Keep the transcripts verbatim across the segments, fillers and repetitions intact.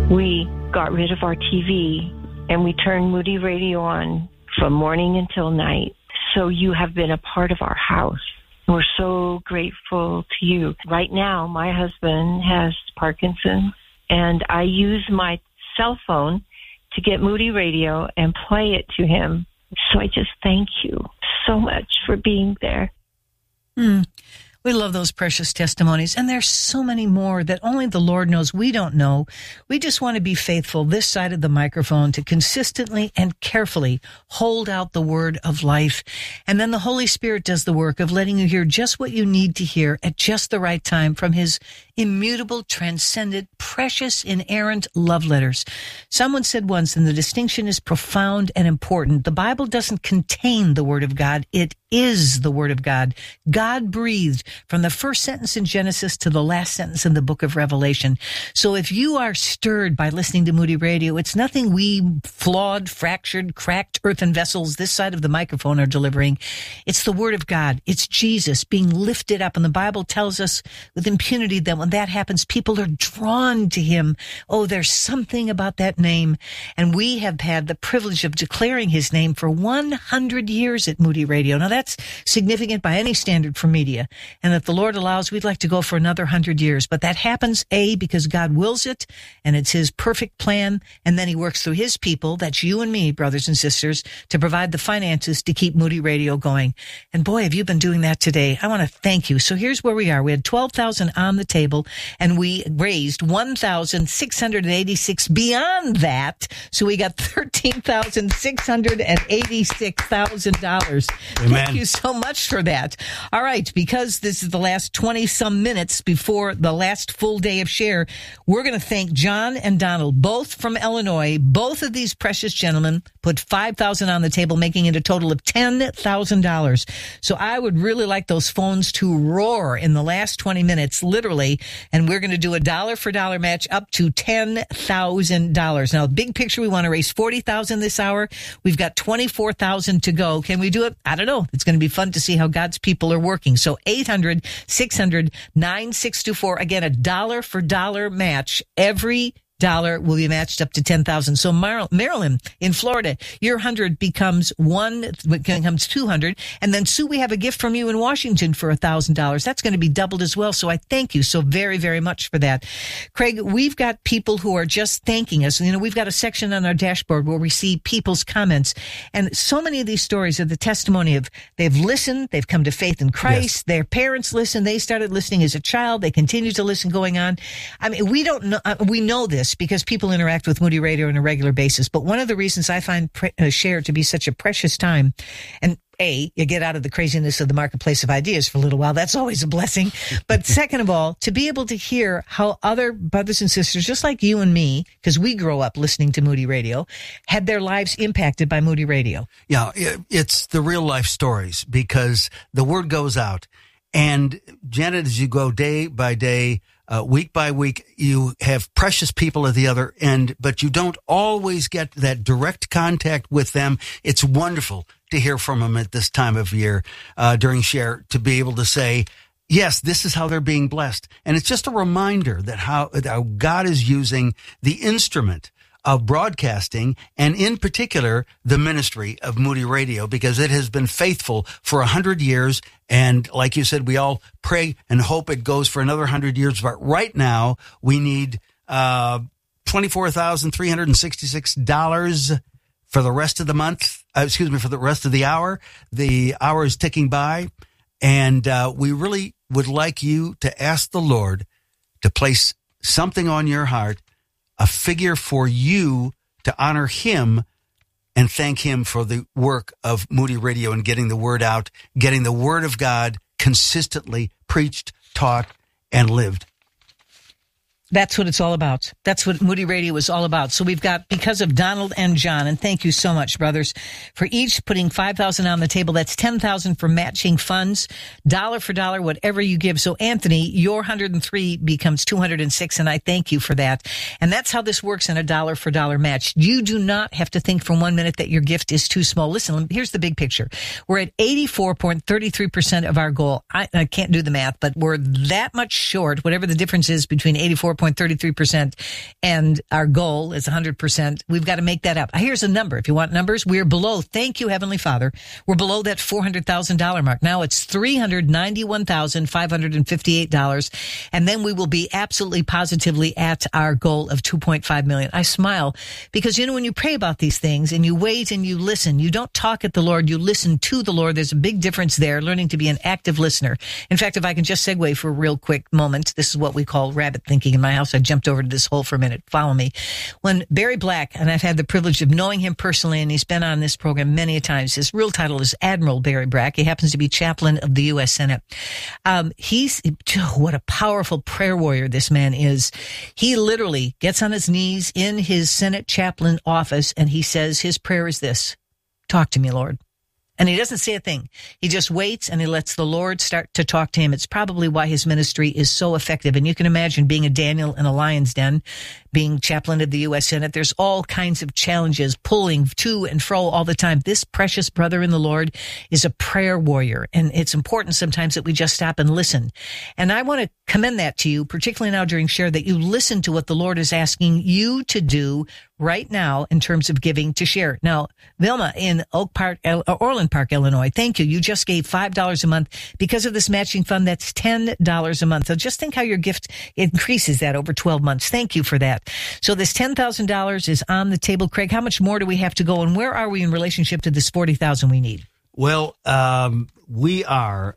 we got rid of our T V and we turned Moody Radio on from morning until night. So you have been a part of our house. We're so grateful to you. Right now, my husband has Parkinson's, and I use my cell phone to get Moody Radio and play it to him. So I just thank you so much for being there. Mm. We love those precious testimonies, and there's so many more that only the Lord knows. We don't know. We just want to be faithful this side of the microphone to consistently and carefully hold out the word of life. And then the Holy Spirit does the work of letting you hear just what you need to hear at just the right time from his immutable, transcendent, precious, inerrant love letters. Someone said once, and the distinction is profound and important, the Bible doesn't contain the Word of God. It is the Word of God. God breathed from the first sentence in Genesis to the last sentence in the book of Revelation. So if you are stirred by listening to Moody Radio, it's nothing we flawed, fractured, cracked earthen vessels this side of the microphone are delivering. It's the Word of God. It's Jesus being lifted up. And the Bible tells us with impunity that when that happens, people are drawn to him. Oh, there's something about that name. And we have had the privilege of declaring his name for one hundred years at Moody Radio. Now, that's significant by any standard for media. And if the Lord allows, we'd like to go for another one hundred years. But that happens, A, because God wills it, and it's his perfect plan. And then he works through his people, that's you and me, brothers and sisters, to provide the finances to keep Moody Radio going. And boy, have you been doing that today. I want to thank you. So here's where we are. We had twelve thousand on the table, and we raised one thousand six hundred eighty-six beyond that. So we got thirteen thousand six hundred eighty-six thousand dollars. Thank you so much for that. All right, because this is the last twenty-some minutes before the last full day of share, we're going to thank John and Donald, both from Illinois. Both of these precious gentlemen put five thousand dollars on the table, making it a total of ten thousand dollars. So I would really like those phones to roar in the last twenty minutes, literally. And we're going to do a dollar for dollar match up to ten thousand dollars. Now, big picture, we want to raise forty thousand dollars this hour. We've got twenty-four thousand dollars to go. Can we do it? I don't know. It's going to be fun to see how God's people are working. So eight hundred, six hundred, nine six two four. Again, a dollar for dollar match. Every dollar will be matched up to ten thousand. So Mar- Maryland in Florida, your one hundred becomes one, becomes two hundred. And then Sue, we have a gift from you in Washington for one thousand dollars. That's going to be doubled as well. So I thank you so very, very much for that. Craig, we've got people who are just thanking us. You know, we've got a section on our dashboard where we see people's comments. And so many of these stories are the testimony of they've listened, they've come to faith in Christ, yes. Their parents listened, they started listening as a child, they continue to listen going on. I mean, we don't know, uh, we know this because people interact with Moody Radio on a regular basis. But one of the reasons I find pre- uh, share to be such a precious time, and A, you get out of the craziness of the marketplace of ideas for a little while. That's always a blessing. But second of all, to be able to hear how other brothers and sisters, just like you and me, because we grow up listening to Moody Radio, had their lives impacted by Moody Radio. Yeah, it's the real life stories because the word goes out. And Janet, as you go day by day, Uh, week by week, you have precious people at the other end, but you don't always get that direct contact with them. It's wonderful to hear from them at this time of year uh, during Share, to be able to say, yes, this is how they're being blessed. And it's just a reminder that how, how God is using the instrument of broadcasting, and in particular, the ministry of Moody Radio, because it has been faithful for a hundred years. And like you said, we all pray and hope it goes for another hundred years. But right now, we need uh twenty-four thousand three hundred sixty-six dollars for the rest of the month. Uh, excuse me, for the rest of the hour. The hour is ticking by, and uh we really would like you to ask the Lord to place something on your heart, a figure for you to honor him and thank him for the work of Moody Radio and getting the word out, getting the word of God consistently preached, taught, and lived. That's what it's all about. That's what Moody Radio is all about. So we've got, because of Donald and John, and thank you so much, brothers, for each putting five thousand dollars on the table. That's ten thousand dollars for matching funds, dollar for dollar, whatever you give. So Anthony, your one hundred three becomes two hundred six, and I thank you for that. And that's how this works in a dollar for dollar match. You do not have to think for one minute that your gift is too small. Listen, here's the big picture. We're at eighty-four point three three percent of our goal. I, I can't do the math, but we're that much short, whatever the difference is between eighty-four point point three three percent, and our goal is one hundred percent. We've got to make that up. Here's a number. If you want numbers, we're below, thank you, Heavenly Father, we're below that four hundred thousand dollars mark. Now it's three hundred ninety-one thousand five hundred fifty-eight dollars, and then we will be absolutely positively at our goal of two point five million dollars. I smile because, you know, when you pray about these things and you wait and you listen, you don't talk at the Lord, you listen to the Lord. There's a big difference there, learning to be an active listener. In fact, if I can just segue for a real quick moment, this is what we call rabbit thinking in my house. I jumped over to this hole for a minute. Follow me. When Barry Black, and I've had the privilege of knowing him personally, and he's been on this program many a times. His real title is Admiral Barry Black. He happens to be chaplain of the U S Senate. Um, he's, oh, what a powerful prayer warrior this man is. He literally gets on his knees in his Senate chaplain office, and he says his prayer is this: talk to me, Lord. And he doesn't say a thing. He just waits and he lets the Lord start to talk to him. It's probably why his ministry is so effective. And you can imagine being a Daniel in a lion's den, being chaplain of the U S Senate. There's all kinds of challenges, pulling to and fro all the time. This precious brother in the Lord is a prayer warrior. And it's important sometimes that we just stop and listen. And I want to commend that to you, particularly now during Share, that you listen to what the Lord is asking you to do right now in terms of giving to Share. Now, Vilma in Oak Park, uh, Orland Park, Illinois, thank you. You just gave five dollars a month. Because of this matching fund, that's ten dollars a month. So just think how your gift increases that over twelve months. Thank you for that. So this ten thousand dollars is on the table. Craig, how much more do we have to go, and where are we in relationship to this forty thousand dollars we need? Well, um, we are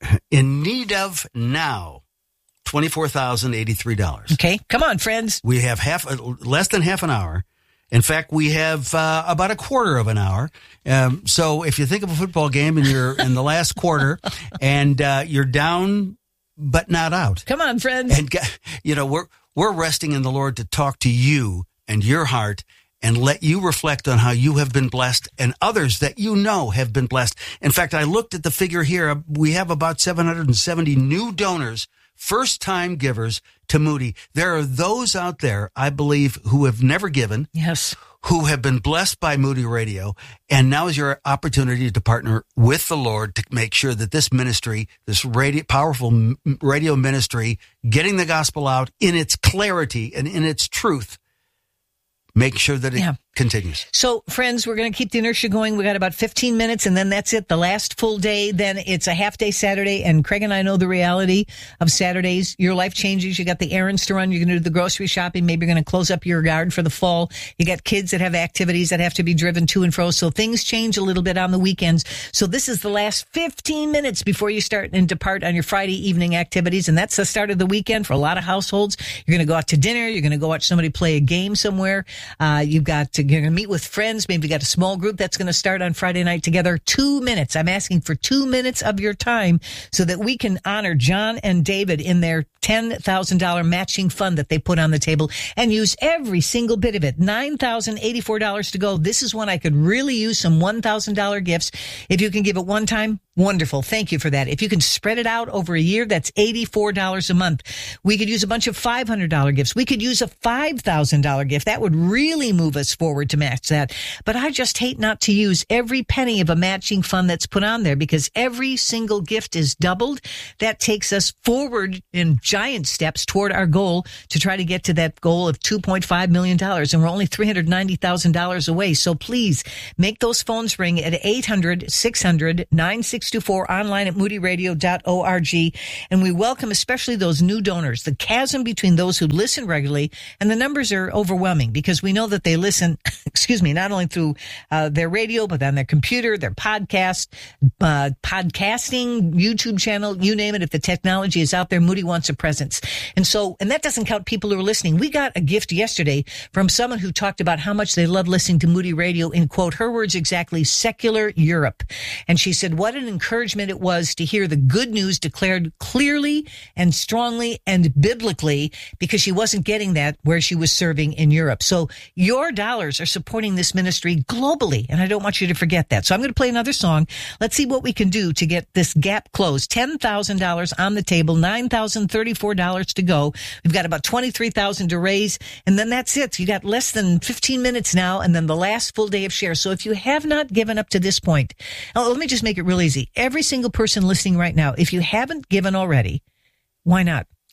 in need of now twenty-four thousand eighty-three dollars. Okay, come on, friends. We have half, less than half an hour. In fact, we have uh, about a quarter of an hour. Um, so if you think of a football game and you're in the last quarter and uh, you're down but not out. Come on, friends. And, you know, we're we're resting in the Lord to talk to you and your heart and let you reflect on how you have been blessed and others that you know have been blessed. In fact, I looked at the figure here. We have about seven hundred seventy new donors, first-time givers to Moody. There are those out there, I believe, who have never given. Yes. Who have been blessed by Moody Radio. And now is your opportunity to partner with the Lord to make sure that this ministry, this radio, powerful radio ministry, getting the gospel out in its clarity and in its truth, make sure that it yeah. continues. So, friends, we're going to keep the inertia going. We got about fifteen minutes, and then that's it. The last full day, then it's a half day Saturday, and Craig and I know the reality of Saturdays. Your life changes. You got the errands to run. You're going to do the grocery shopping. Maybe you're going to close up your yard for the fall. You got kids that have activities that have to be driven to and fro. So things change a little bit on the weekends. So this is the last fifteen minutes before you start and depart on your Friday evening activities, and that's the start of the weekend for a lot of households. You're going to go out to dinner. You're going to go watch somebody play a game somewhere. Uh, you've got to, you're going to meet with friends. Maybe you got a small group that's going to start on Friday night together. Two minutes. I'm asking for two minutes of your time so that we can honor John and David in their ten thousand dollars matching fund that they put on the table and use every single bit of it. nine thousand eighty-four dollars to go. This is when I could really use some one thousand dollars gifts. If you can give it one time, wonderful. Thank you for that. If you can spread it out over a year, that's eighty-four dollars a month. We could use a bunch of five hundred dollars gifts. We could use a five thousand dollars gift. That would really move us forward to match that. But I just hate not to use every penny of a matching fund that's put on there because every single gift is doubled. That takes us forward in giant steps toward our goal to try to get to that goal of two point five million dollars. And we're only three hundred ninety thousand dollars away. So please make those phones ring at eight hundred, six hundred, nine six two four, online at moody radio dot org. And we welcome especially those new donors. The chasm between those who listen regularly and the numbers are overwhelming because we know that they listen, excuse me, not only through uh, their radio, but on their computer, their podcast, uh, podcasting, YouTube channel, you name it. If the technology is out there, Moody wants a presence. And so, and that doesn't count people who are listening. We got a gift yesterday from someone who talked about how much they love listening to Moody Radio in, quote, her words exactly, secular Europe. And she said, what an encouragement it was to hear the good news declared clearly and strongly and biblically, because she wasn't getting that where she was serving in Europe. So your dollars are supporting this ministry globally, and I don't want you to forget that. So I'm going to play another song. Let's see what we can do to get this gap closed. ten thousand dollars on the table, nine thousand thirty-four dollars to go. We've got about twenty-three thousand dollars to raise, and then that's it. You got less than fifteen minutes now, and then the last full day of Share. So if you have not given up to this point, now let me just make it real easy. Every single person listening right now, if you haven't given already, why not?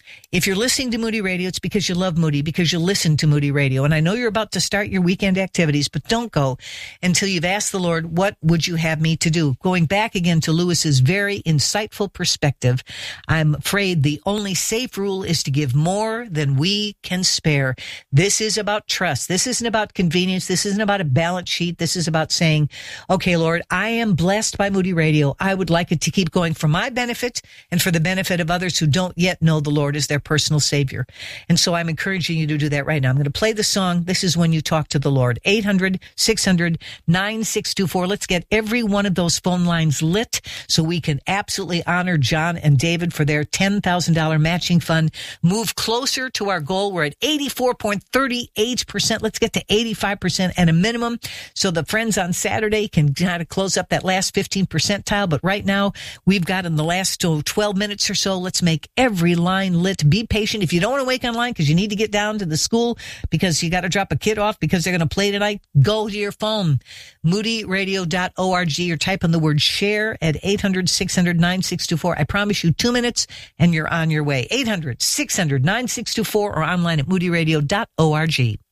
If you're listening to Moody Radio, it's because you love Moody, because you listen to Moody Radio. And I know you're about to start your weekend activities, but don't go until you've asked the Lord, what would you have me to do? Going back again to Lewis's very insightful perspective, I'm afraid the only safe rule is to give more than we can spare. This is about trust. This isn't about convenience. This isn't about a balance sheet. This is about saying, okay, Lord, I am blessed by Moody Radio. I would like it to keep going for my benefit and for the benefit of others who don't yet know the Lord as their personal Savior. And so I'm encouraging you to do that right now. I'm going to play the song. This is when you talk to the Lord. eight hundred, six hundred, nine six two four. Let's get every one of those phone lines lit so we can absolutely honor John and David for their ten thousand dollars matching fund. Move closer to our goal. We're at eighty-four point three eight percent. Let's get to eighty-five percent at a minimum so the friends on Saturday can kind of close up that last fifteen percentile. But right now, we've got in the last twelve minutes or so, let's make every line lit. Be patient. If you don't want to wait online because you need to get down to the school because you got to drop a kid off because they're going to play tonight, go to your phone, moody radio dot org, or type in the word share at eight hundred, six hundred, nine six two four. I promise you two minutes and you're on your way. eight hundred, six hundred, nine six two four or online at moody radio dot org.